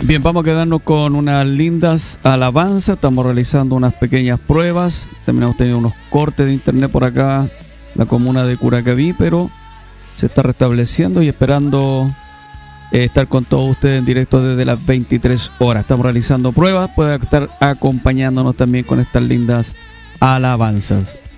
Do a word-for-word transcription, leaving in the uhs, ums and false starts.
Bien, vamos a quedarnos con unas lindas alabanzas. Estamos realizando unas pequeñas pruebas. También hemos tenido unos cortes de internet por acá, la comuna de Curacaví, pero se está restableciendo y esperando eh, estar con todos ustedes en directo desde las veintitrés horas. Estamos realizando pruebas. Puede estar acompañándonos también con estas lindas alabanzas.